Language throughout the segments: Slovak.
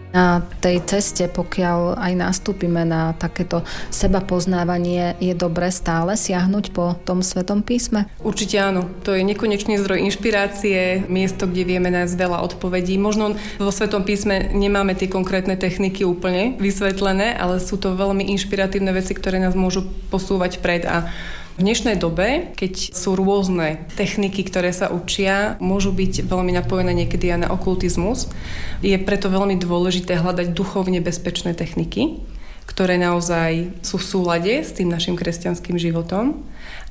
Na tej ceste, pokiaľ aj nastúpime na takéto sebapoznávanie, je dobre stále siahnuť po tom Svetom písme? Určite áno. To je nekonečný zdroj inšpirácie, miesto, kde vieme nájsť veľa odpovedí. Možno vo Svetom písme nemáme tie konkrétne techniky úplne vysvetlené, ale sú to veľmi inšpiratívne veci, ktoré nás môžu posúvať pred. A v dnešnej dobe, keď sú rôzne techniky, ktoré sa učia, môžu byť veľmi napojené niekedy aj na okultizmus. Je preto veľmi dôležité hľadať duchovne bezpečné techniky, ktoré naozaj sú v súlade s tým našim kresťanským životom.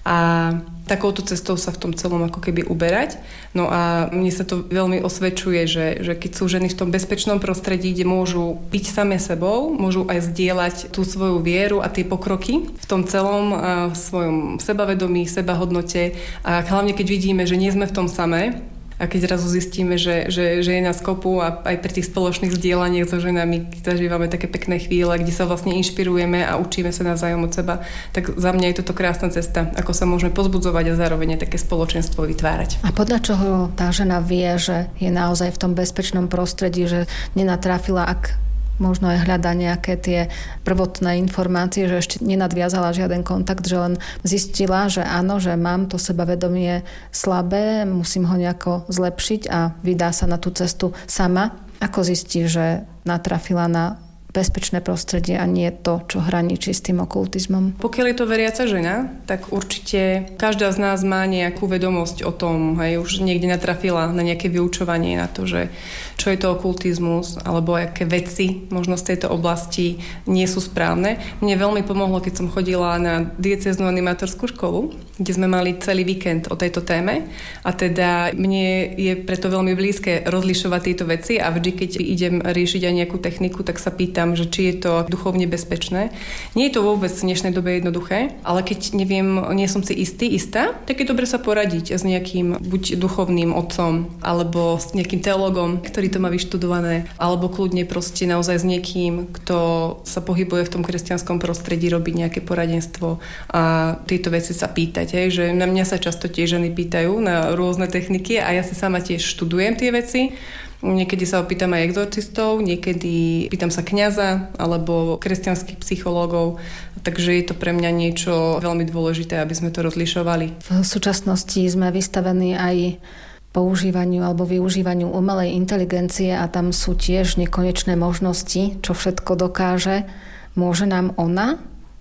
A takouto cestou sa v tom celom ako keby uberať. No a mne sa to veľmi osvedčuje, že keď sú ženy v tom bezpečnom prostredí, kde môžu byť same sebou, môžu aj zdieľať tú svoju vieru a tie pokroky v tom celom svojom sebavedomí, sebahodnote a hlavne keď vidíme, že nie sme v tom samé, a keď zrazu zistíme, že je nás kopu a aj pri tých spoločných zdieľaniach so ženami zažívame také pekné chvíle, kde sa vlastne inšpirujeme a učíme sa navzájom od seba, tak za mňa je toto krásna cesta, ako sa môžeme pozbudzovať a zároveň také spoločenstvo vytvárať. A podľa čoho tá žena vie, že je naozaj v tom bezpečnom prostredí, že nenatrafila, ak možno aj hľadá nejaké tie prvotné informácie, že ešte nenadviazala žiaden kontakt, že len zistila, že áno, že mám to sebavedomie slabé, musím ho nejako zlepšiť a vydá sa na tú cestu sama. Ako zistí, že natrafila na bezpečné prostredie a nie to, čo hraničí s tým okultizmom? Pokiaľ je to veriaca žena, tak určite každá z nás má nejakú vedomosť o tom, hej, už niekde natrafila na nejaké vyučovanie na to, že čo je to okultizmus, alebo aké veci možno z tejto oblasti nie sú správne. Mne veľmi pomohlo, keď som chodila na diecéznu animátorskú školu, kde sme mali celý víkend o tejto téme a teda mne je preto veľmi blízke rozlišovať tieto veci a vždy, keď idem riešiť aj nejakú techniku, tak sa pýtam, že či je to duchovne bezpečné. Nie je to vôbec v dnešnej dobe jednoduché, ale keď neviem, nie som si istá, tak je dobre sa poradiť s nejakým buď duchovným otcom, alebo s nejakým teologom, ktorý to má vyštudované, alebo kľudne proste naozaj s niekým, kto sa pohybuje v tom kresťanskom prostredí, robiť nejaké poradenstvo a tieto veci sa pýtať. Hej, že na mňa sa často tie ženy pýtajú na rôzne techniky a ja si sama tiež študujem tie veci. Niekedy sa opýtam aj exorcistov, niekedy pýtam sa kňaza alebo kresťanských psychológov, takže je to pre mňa niečo veľmi dôležité, aby sme to rozlišovali. V súčasnosti sme vystavení aj používaniu alebo využívaniu umelej inteligencie a tam sú tiež nekonečné možnosti, čo všetko dokáže. Môže nám ona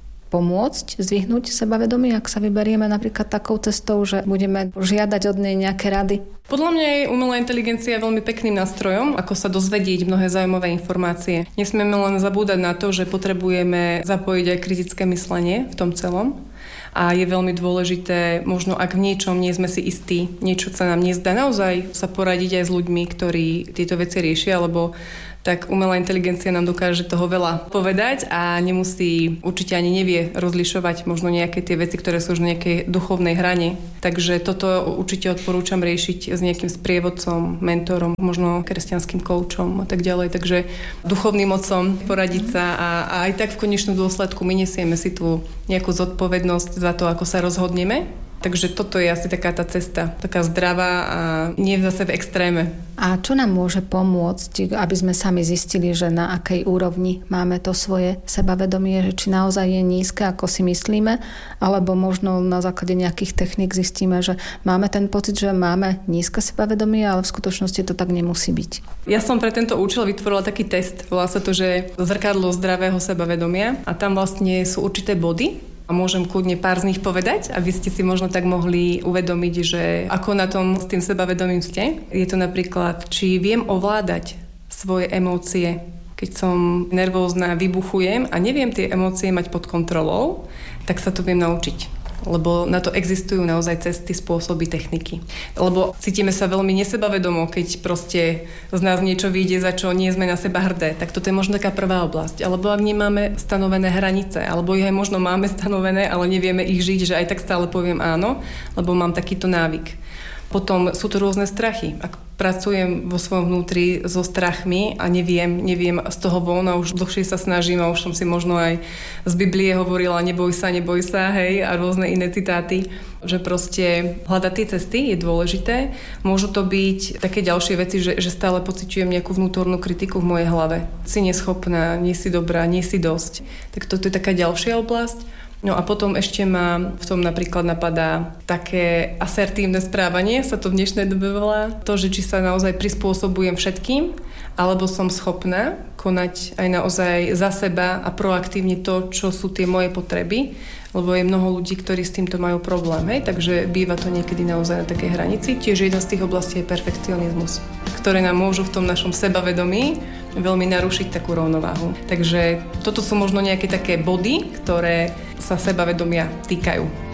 pomôcť zdvihnúť sebavedomie, ak sa vyberieme napríklad takou cestou, že budeme žiadať od nej nejaké rady? Podľa mňa je umelá inteligencia veľmi pekným nástrojom, ako sa dozvedieť mnohé zaujímavé informácie. Nesmieme len zabúdať na to, že potrebujeme zapojiť aj kritické myslenie v tom celom. A je veľmi dôležité, možno ak v niečom nie sme si istí, niečo sa nám nezdá, naozaj sa poradiť aj s ľuďmi, ktorí tieto veci riešia, lebo tak umelá inteligencia nám dokáže toho veľa povedať a nemusí, určite ani nevie rozlišovať možno nejaké tie veci, ktoré sú už v nejakej duchovnej hrane. Takže toto určite odporúčam riešiť s nejakým sprievodcom, mentorom, možno kresťanským koučom a tak ďalej. Takže duchovným otcom poradiť sa a aj tak v konečnom dôsledku my nesieme si tú nejakú zodpovednosť za to, ako sa rozhodneme. Takže toto je asi taká tá cesta, taká zdravá a nie zase v extréme. A čo nám môže pomôcť, aby sme sami zistili, že na akej úrovni máme to svoje sebavedomie, že či naozaj je nízke, ako si myslíme, alebo možno na základe nejakých techník zistíme, že máme ten pocit, že máme nízke sebavedomie, ale v skutočnosti to tak nemusí byť. Ja som pre tento účel vytvorila taký test, volá sa to, že zrkadlo zdravého sebavedomia a tam vlastne sú určité body. A môžem kľudne pár z nich povedať, aby ste si možno tak mohli uvedomiť, že ako na tom s tým sebavedomím ste. Je to napríklad, či viem ovládať svoje emócie. Keď som nervózna, vybuchujem a neviem tie emócie mať pod kontrolou, tak sa to viem naučiť. Lebo na to existujú naozaj cesty, spôsoby, techniky. Lebo cítime sa veľmi nesebavedomo, keď proste z nás niečo vyjde, za čo nie sme na seba hrdé. Tak toto je možno taká prvá oblasť. Alebo ak nemáme stanovené hranice, alebo ich aj možno máme stanovené, ale nevieme ich žiť, že aj tak stále poviem áno, lebo mám takýto návyk. Potom sú to rôzne strachy. Ak pracujem vo svojom vnútri so strachmi a neviem z toho von a už dlhšie sa snažím a už som si možno aj z Biblie hovorila neboj sa, hej, a rôzne iné citáty, že proste hľadať tie cesty je dôležité. Môžu to byť také ďalšie veci, že stále pociťujem nejakú vnútornú kritiku v mojej hlave. Si neschopná, nie si dobrá, nie si dosť. Tak toto je taká ďalšia oblasť. No a potom ešte ma v tom napríklad napadá také asertívne správanie, sa to v dnešnej dobe volá. To, že či sa naozaj prispôsobujem všetkým, alebo som schopná konať aj naozaj za seba a proaktívne to, čo sú tie moje potreby, lebo je mnoho ľudí, ktorí s týmto majú problém, hej? Takže býva to niekedy naozaj na takej hranici. Tiež jedna z tých oblastí je perfekcionizmus, ktoré nám môžu v tom našom sebavedomí veľmi narušiť takú rovnováhu. Takže toto sú možno nejaké také body, ktoré sa sebavedomia týkajú.